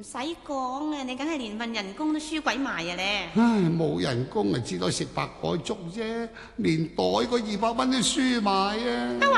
使講啊，你梗係連份人工都輸鬼埋啊咧！ 唉，冇人工啊，至多食白果粥啫，連袋個200蚊都輸埋啊！